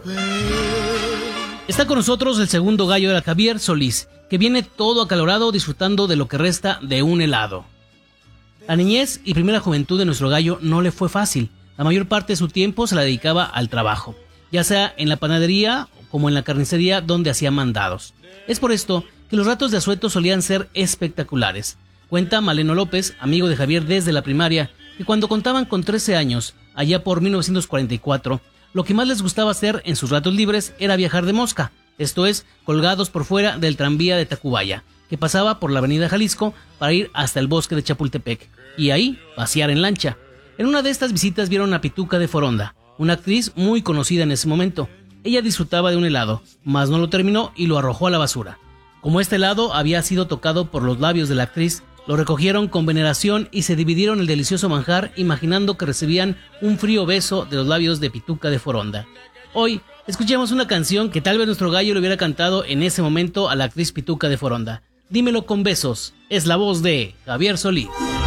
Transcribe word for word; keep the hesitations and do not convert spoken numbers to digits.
Está con nosotros el segundo gallo de la Javier Solís, que viene todo acalorado disfrutando de lo que resta de un helado. La niñez y primera juventud de nuestro gallo no le fue fácil. La mayor parte de su tiempo se la dedicaba al trabajo, ya sea en la panadería como en la carnicería donde hacía mandados. Es por esto que los ratos de asueto solían ser espectaculares. Cuenta Maleno López, amigo de Javier desde la primaria, que cuando contaban con trece años, allá por mil novecientos cuarenta y cuatro, lo que más les gustaba hacer en sus ratos libres era viajar de mosca, esto es, colgados por fuera del tranvía de Tacubaya, que pasaba por la avenida Jalisco para ir hasta el bosque de Chapultepec, y ahí pasear en lancha. En una de estas visitas vieron a Pituca de Foronda, una actriz muy conocida en ese momento. Ella disfrutaba de un helado, mas no lo terminó y lo arrojó a la basura. Como este helado había sido tocado por los labios de la actriz, lo recogieron con veneración y se dividieron el delicioso manjar, imaginando que recibían un frío beso de los labios de Pituca de Foronda. Hoy escuchemos una canción que tal vez nuestro gallo le hubiera cantado en ese momento a la actriz Pituca de Foronda. Dímelo con besos, es la voz de Javier Solís.